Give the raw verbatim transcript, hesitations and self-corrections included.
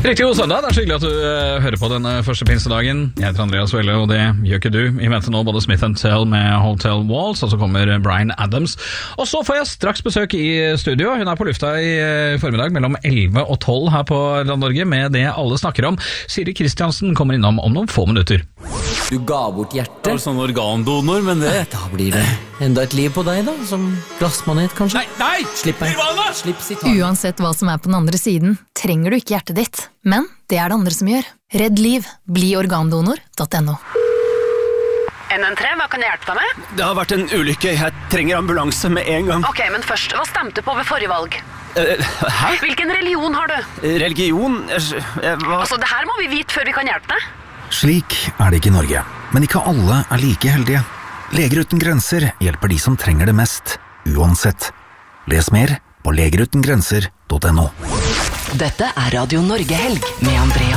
Riktig god søndag, det er så hyggelig at du uh, hører på denne første pinsedagen. Jeg heter Andreas Welle, og det gjør ikke du. I venter nå både Smith and Tell med Hotel Walls, og så kommer Bryan Adams. Og så får jeg straks besøk i studio. Hun er på lufta i uh, formiddag mellom elleve og tolv her på Land Norge med det alle snakker om. Siri Kristiansen kommer innom om noen få minutter. Du ga bort hjertet. Det var sånn organdonor, men det... Da blir det enda et liv på deg da, som glassmanet kanskje. Nei, nei! Slipp meg. Slipp sitat. Uansett hva som er på den andre siden, trenger du ikke hjertet ditt. Men det er det andre som gjør. Redd liv. Bli organdonor punktum no. N N tre, hva kan jeg hjelpe deg med? Det har vært en ulykke. Jeg trenger ambulanse med en gang. Ok, men først, hva stemte du på ved forrige valg? Uh, hæ? Hvilken religion har du? Religion? Jeg, jeg, hva? Altså, det her må vi vite før vi kan hjelpe deg. Slik er det ikke i Norge, men ikke alle er like heldige. Leger uten grenser hjelper de som trenger det mest, uansett. Les mer på leger uten grenser punktum no. Dette er Radio Norge Helg med Andreas